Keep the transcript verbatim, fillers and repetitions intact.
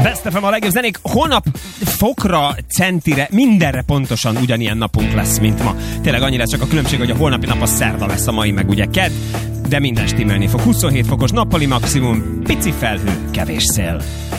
Best ef em a legjobb zenék. Holnap fokra, centire, mindenre pontosan ugyanilyen napunk lesz, mint ma. Tényleg annyira csak a különbség, hogy a holnapi nap a szerda lesz, a mai meg ugye kedd, de minden stimmelni fog. huszonhét fokos nappali maximum, pici felhő, kevés szél.